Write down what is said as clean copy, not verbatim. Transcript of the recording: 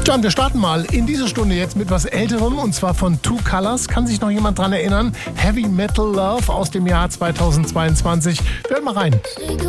John, wir starten mal in diese Stunde jetzt mit was Älterem, und zwar von Two Colors. Kann sich noch jemand dran erinnern? Heavy Metal Love aus dem Jahr 2022. Hört mal rein.